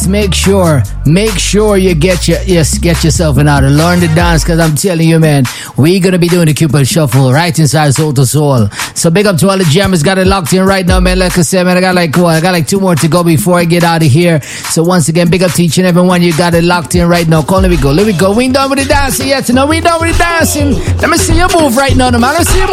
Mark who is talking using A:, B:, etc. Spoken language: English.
A: make sure you get yourself in order. Learn the dance, because I'm telling you, man, we're going to be doing the Cupid Shuffle right inside Soul to Soul. So big up to all the jammers, got it locked in right now, man. Like I said, man, I got like 2 more to go before I get out of here. So once again, big up to each and every one. You got it locked in right now. Let me go. We ain't done with the dancing yet. No, we ain't done with the dancing. Let me see you move right now, man. Let me see you